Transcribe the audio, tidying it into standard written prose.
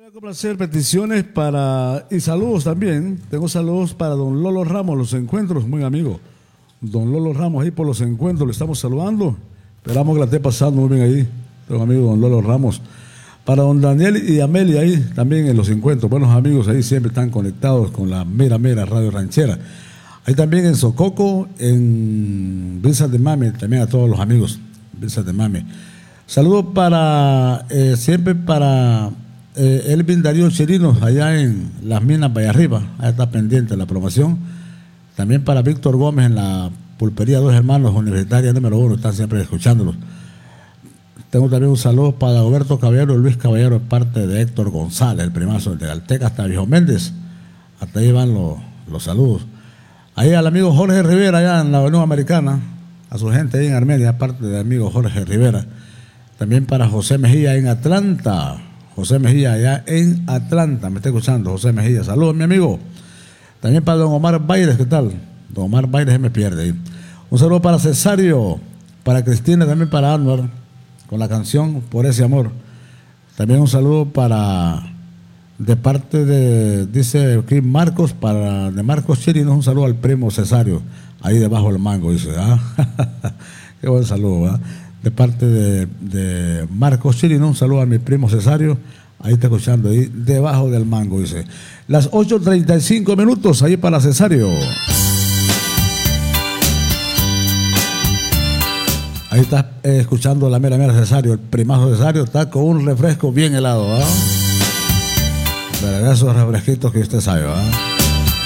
a complacer peticiones y saludos también. Tengo saludos para don Lolo Ramos, los encuentros, muy amigo. Don Lolo Ramos ahí por los encuentros, le estamos saludando. Esperamos que la esté pasando muy bien ahí. Tengo amigo don Lolo Ramos. Para don Daniel y Amelia ahí también en los encuentros. Buenos amigos ahí siempre están conectados con la mera Radio Ranchera. Ahí también en Sococo, en Brisas de Mame, también a todos los amigos. Brisas de Mame. Saludos siempre para Elvin Darío Chirinos, allá en Las Minas, Valle Arriba. Ahí está pendiente la promoción. También para Víctor Gómez en la Pulpería Dos Hermanos, Universitaria número 1, están siempre escuchándolos. Tengo también un saludo para Roberto Caballero y Luis Caballero, de parte de Héctor González, el primazo de Galteca, hasta Viejo Méndez. Hasta ahí van los saludos. Ahí al amigo Jorge Rivera, allá en la Unión Americana, a su gente ahí en Armenia, aparte del amigo Jorge Rivera. También para José Mejía en Atlanta. José Mejía allá en Atlanta, me está escuchando, José Mejía. Saludos, mi amigo. También para don Omar Baires, ¿qué tal? Don Omar Baires se me pierde ahí. Un saludo para Cesario, para Cristina, también para Anwar, con la canción Por ese amor. También un saludo de parte de, dice aquí Marcos, de Marcos Chirinos, un saludo al primo Cesario, ahí debajo del mango, dice, qué buen saludo, ¿verdad? De parte de Marcos Chirinos, un saludo a mi primo Cesario, ahí está escuchando, ahí debajo del mango, dice. Las 8:35 minutos, ahí para Cesario. Ahí está escuchando la mera Cesario, el primazo Cesario está con un refresco bien helado, ¿verdad? Pero esos refresquitos que usted sabe, ¿verdad?